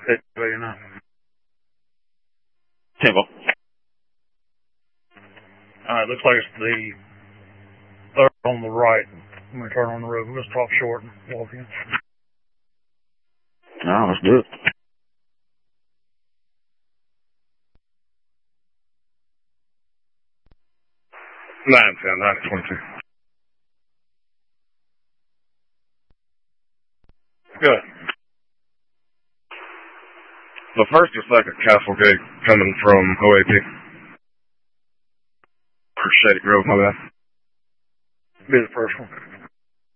89. Temple. Looks like it's the third on the right. I'm going to turn on the road. We'll just stop short and walk in. No, let's do it. 910, 922. Good. The first or second Castlegate coming from OAP? Or Shady Grove, my bad. Be the first one.